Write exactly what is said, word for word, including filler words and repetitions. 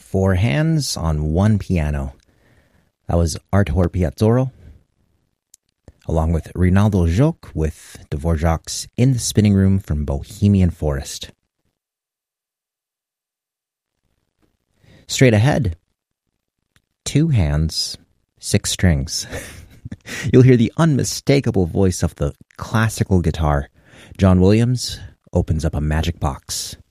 Four Hands on One Piano. That was Artur Piazzaro, along with Rinaldo Joc with Dvorak's In the Spinning Room from Bohemian Forest. Straight ahead, two hands, six strings. You'll hear the unmistakable voice of the classical guitar. John Williams opens up a magic box.